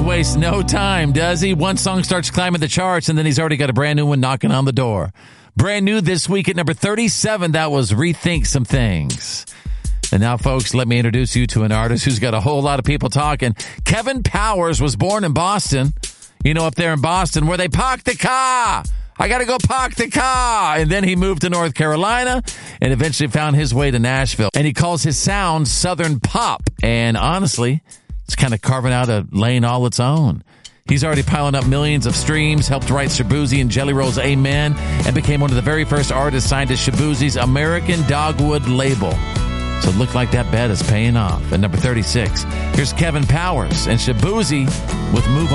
waste no time, does he? One song starts climbing the charts, and then he's already got a brand new one knocking on the door. Brand new this week at number 37, that was Rethink Some Things. And now, folks, let me introduce you to an artist who's got a whole lot of people talking. Kevin Powers was born in Boston. You know, up there in Boston where they park the car. I got to go park the car. And then he moved to North Carolina and eventually found his way to Nashville. And he calls his sound Southern Pop. And honestly, it's kind of carving out a lane all its own. He's already piling up millions of streams, helped write Shaboozey and Jelly Roll's Amen, and became one of the very first artists signed to Shaboozey's American Dogwood label. So it looked like that bet is paying off. At number 36, here's Kevin Powers and Shaboozey with Move On.